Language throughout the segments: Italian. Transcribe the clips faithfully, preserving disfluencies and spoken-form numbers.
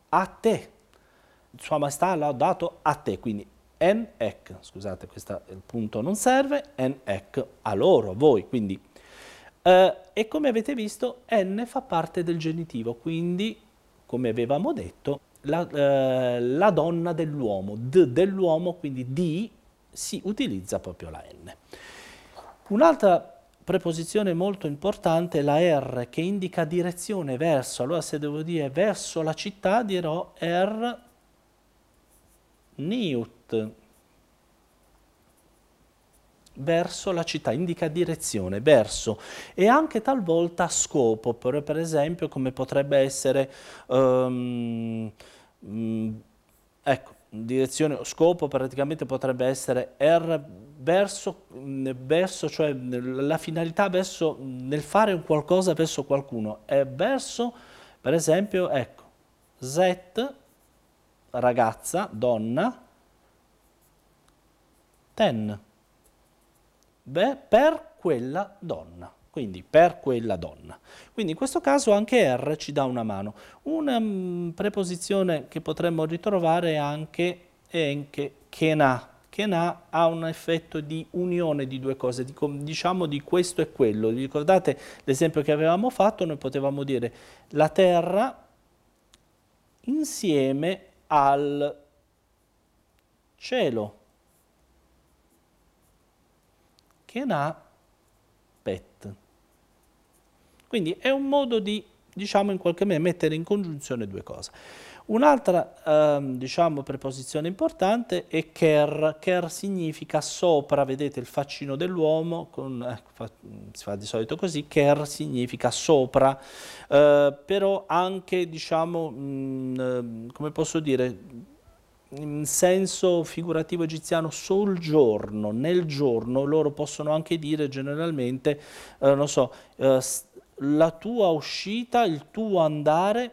a te. Sua Maestà l'ha dato a te, quindi en ec, scusate, questo il punto non serve, en ec, a loro, a voi, quindi. Eh, e come avete visto, n fa parte del genitivo, quindi, come avevamo detto, la, eh, la donna dell'uomo, d dell'uomo, quindi di, si utilizza proprio la n. Un'altra preposizione molto importante è la R, che indica direzione verso. Allora se devo dire verso la città dirò er niut, verso la città, indica direzione, verso, e anche talvolta scopo, per, per esempio come potrebbe essere, um, um, ecco, direzione, scopo praticamente potrebbe essere er verso, verso, cioè la finalità verso, nel fare un qualcosa verso qualcuno, è verso, per esempio, ecco, zet, ragazza, donna, ten, beh, per quella donna, quindi per quella donna. Quindi in questo caso anche R ci dà una mano. Una um, preposizione che potremmo ritrovare anche è anche kena. Kena ha un effetto di unione di due cose, di, diciamo di questo e quello. Vi ricordate l'esempio che avevamo fatto? Noi potevamo dire la terra insieme al cielo. Kena pet. Quindi è un modo di, diciamo, in qualche modo mettere in congiunzione due cose. Un'altra, ehm, diciamo, preposizione importante è ker. Ker significa sopra, vedete il faccino dell'uomo, eh, fa, si fa di solito così, ker significa sopra, eh, però anche, diciamo, mh, come posso dire, in senso figurativo egiziano, sul giorno, nel giorno, loro possono anche dire generalmente, eh, non so, eh, la tua uscita, il tuo andare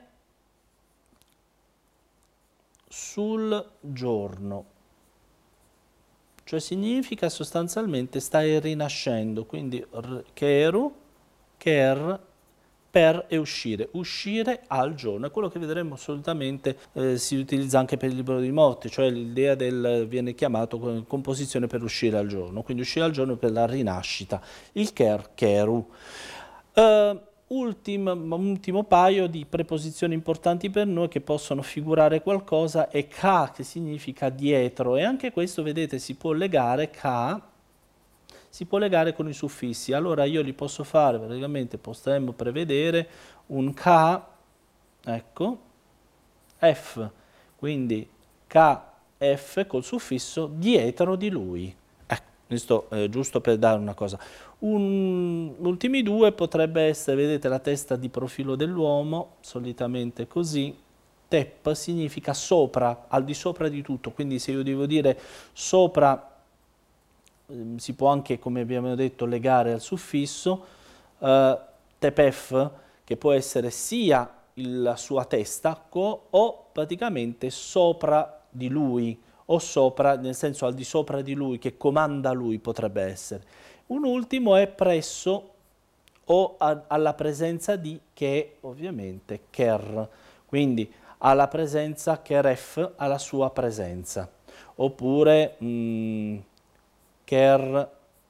sul giorno, cioè significa sostanzialmente stai rinascendo, quindi keru, ker, per e uscire, uscire al giorno, è quello che vedremo solitamente, eh, si utilizza anche per il libro di morte, cioè l'idea del, viene chiamato composizione per uscire al giorno, quindi uscire al giorno per la rinascita, il ker, keru. Uh, ultimo, ultimo paio di preposizioni importanti per noi che possono figurare qualcosa è ka, che significa dietro, e anche questo, vedete, si può legare, ka, si può legare con i suffissi. Allora io li posso fare, praticamente potremmo prevedere un ka, ecco, f, quindi kf col suffisso dietro di lui. Ecco, questo è giusto per dare una cosa. Un, ultimi due potrebbe essere, vedete, la testa di profilo dell'uomo, solitamente così. Tep significa sopra, al di sopra di tutto, quindi se io devo dire sopra, si può anche, come abbiamo detto, legare al suffisso, eh, tepef, che può essere sia il, la sua testa o praticamente sopra di lui, o sopra, nel senso al di sopra di lui, che comanda lui potrebbe essere. Un ultimo è presso o a, alla presenza di, che è ovviamente ker, quindi alla presenza, keref, alla sua presenza, oppure mh, ker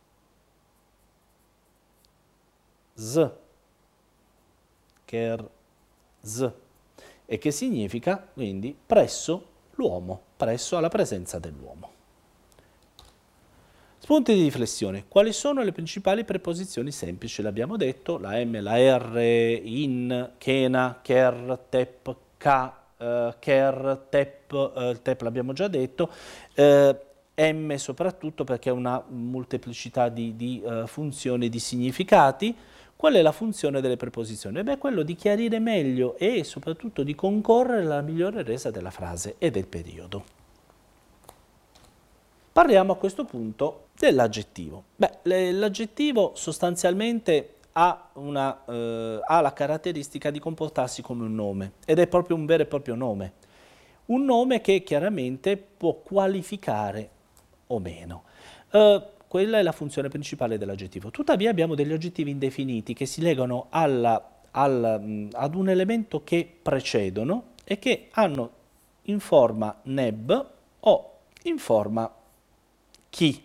z, ker z, e che significa quindi presso l'uomo, presso alla presenza dell'uomo. Spunti di riflessione. Quali sono le principali preposizioni semplici? L'abbiamo detto, la M, la R, in, kena, ker, tep, ka, uh, ker, tep, uh, il tep l'abbiamo già detto, uh, M soprattutto perché ha una molteplicità di, di uh, funzioni, di significati. Qual è la funzione delle preposizioni? Beh, quello di chiarire meglio e soprattutto di concorrere alla migliore resa della frase e del periodo. Parliamo a questo punto dell'aggettivo. Beh, l'aggettivo sostanzialmente ha, una, eh, ha la caratteristica di comportarsi come un nome, ed è proprio un vero e proprio nome. Un nome che chiaramente può qualificare o meno. Eh, quella è la funzione principale dell'aggettivo. Tuttavia abbiamo degli aggettivi indefiniti che si legano alla, alla, mh, ad un elemento che precedono e che hanno in forma neb o in forma chi.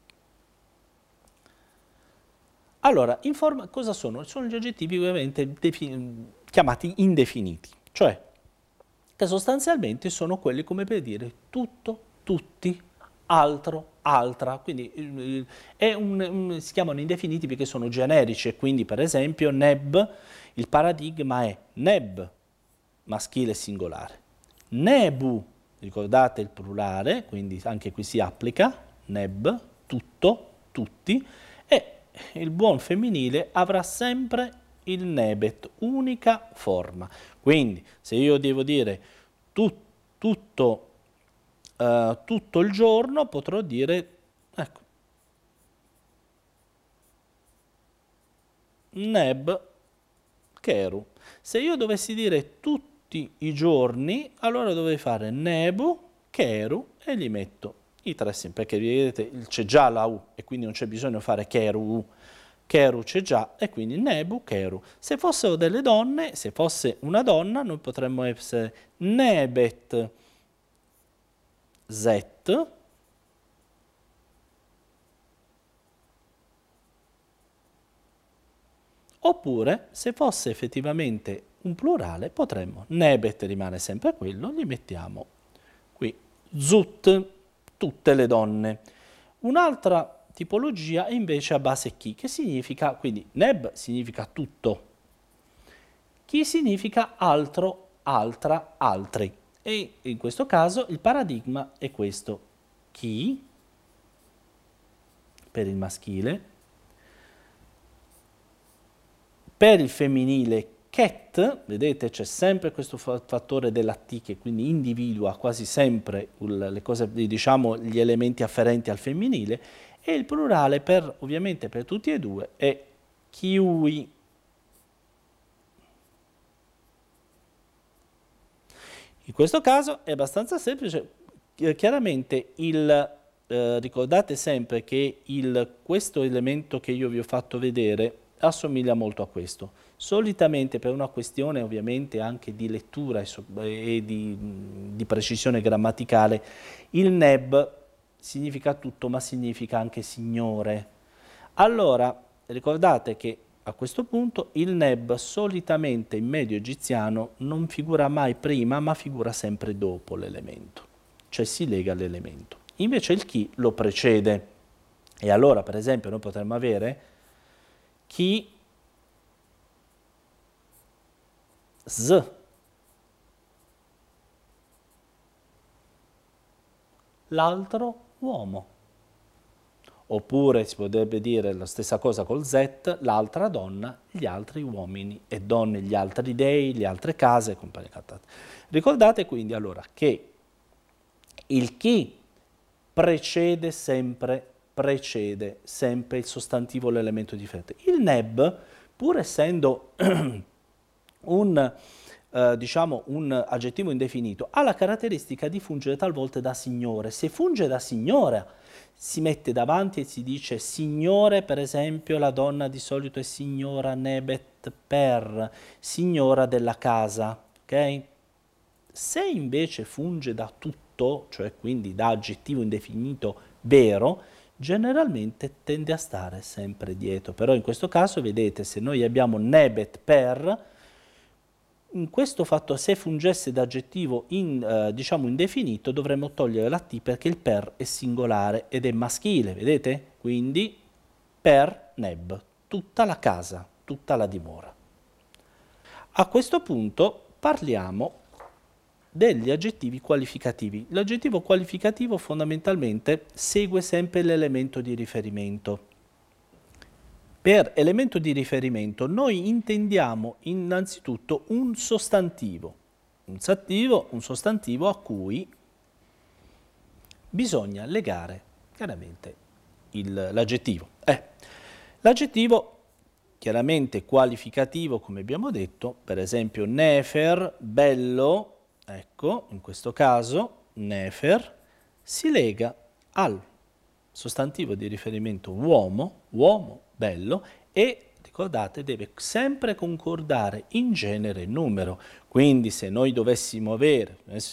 Allora, in forma, cosa sono? Sono gli aggettivi ovviamente chiamati indefiniti, cioè che sostanzialmente sono quelli come per dire tutto, tutti, altro, altra, quindi è un, un, si chiamano indefiniti perché sono generici e quindi per esempio neb, il paradigma è neb, maschile singolare, nebu, ricordate il plurale, quindi anche qui si applica, neb, tutto, tutti, e il buon femminile avrà sempre il nebet, unica forma. Quindi se io devo dire tut, tutto, uh, tutto il giorno, potrò dire, ecco, neb keru. Se io dovessi dire tutti i giorni, allora dovrei fare nebu keru e gli metto i tre sempre, perché vedete c'è già la U e quindi non c'è bisogno di fare keru U. Keru c'è già e quindi nebu, keru. Se fossero delle donne, se fosse una donna, noi potremmo essere nebet zet, oppure se fosse effettivamente un plurale potremmo, nebet rimane sempre quello, gli mettiamo qui zut, tutte le donne. Un'altra tipologia è invece a base chi, che significa, quindi neb significa tutto, chi significa altro, altra, altri. E in questo caso il paradigma è questo, chi per il maschile, per il femminile ket, vedete c'è sempre questo fattore della T che quindi individua quasi sempre le cose, diciamo, gli elementi afferenti al femminile, e il plurale per, ovviamente per tutti e due è chiui. In questo caso è abbastanza semplice, chiaramente il, eh, ricordate sempre che il, questo elemento che io vi ho fatto vedere assomiglia molto a questo. Solitamente per una questione ovviamente anche di lettura e, so, e di, di precisione grammaticale, il neb significa tutto ma significa anche signore. Allora ricordate che a questo punto il neb solitamente in medio egiziano non figura mai prima ma figura sempre dopo l'elemento, cioè si lega all'elemento. Invece il chi lo precede e allora per esempio noi potremmo avere chi z, l'altro uomo. Oppure si potrebbe dire la stessa cosa col z, l'altra donna, gli altri uomini e donne, gli altri dei, le altre case e compagnia cantante. Ricordate quindi allora che il chi precede sempre, precede sempre il sostantivo o l'elemento differente. Il neb, pur essendo un, eh, diciamo, un aggettivo indefinito, ha la caratteristica di fungere talvolta da signore. Se funge da signora, si mette davanti e si dice signore, per esempio la donna di solito è signora nebet per, signora della casa, ok? Se invece funge da tutto, cioè quindi da aggettivo indefinito vero, generalmente tende a stare sempre dietro. Però in questo caso, vedete, se noi abbiamo nebet per, in questo fatto, se fungesse da aggettivo in, eh, diciamo indefinito, dovremmo togliere la T perché il per è singolare ed è maschile, vedete? Quindi per neb, tutta la casa, tutta la dimora. A questo punto parliamo degli aggettivi qualificativi. L'aggettivo qualificativo fondamentalmente segue sempre l'elemento di riferimento. Per elemento di riferimento noi intendiamo innanzitutto un sostantivo, un sostantivo, un sostantivo a cui bisogna legare chiaramente l'aggettivo. Eh, l'aggettivo chiaramente qualificativo, come abbiamo detto, per esempio nefer, bello, ecco, in questo caso nefer si lega al sostantivo di riferimento uomo, uomo, bello, e ricordate, deve sempre concordare in genere e numero. Quindi se noi dovessimo avere,